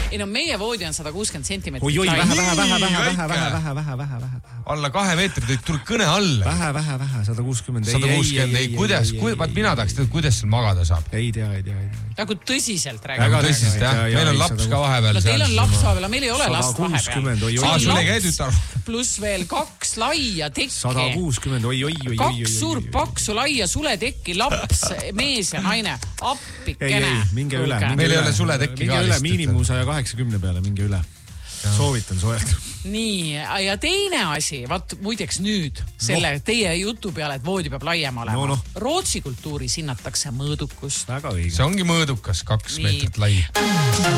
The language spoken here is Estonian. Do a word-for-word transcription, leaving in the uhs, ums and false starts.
Ei no meie voodi on sada kuuskümmend sentimeetrit. Oi, oi, lai. vähe, vähe, vähe, vähe, vähe, vähe, vähe, vähe, vähe, vähe. Alla kahe meetrit, tuleb kõne alla. Vähe, vähe, vähe, sada kuuskümmend. sada kuuskümmend, ei, kuidas, vaat mina tahaks teada, kuidas seal magada saab. Ei tea, ei tea, ei tea. Nagu tõsiselt räägime. Väga tõsiselt, jah. Meil on laps ka vahepeal. No teil on laps vahepeal, meil ei ole last vahepeal. Aa, sul ei käi tütar. Pluss veel kaks laia tekki. sada kuuskümmend, oi, oi, oi, oi. Kaks suurt paksu laia suletekki, laps, mees ja naine. Appikene. Ei, ei, minge üle. Meil ei ole suletekki ka. Minge üle miinimum saja kaheksakümne peale, minge üle. Soovitan soojalt. Nii, ja teine asi, vaat muideks nüüd selle no. teie jutu peale, et voodi peab laiem olema. No, no. Rootsi kultuuris hinnatakse mõõdukust. Väga õige. See ongi mõõdukas, kaks Nii. meetrit lai.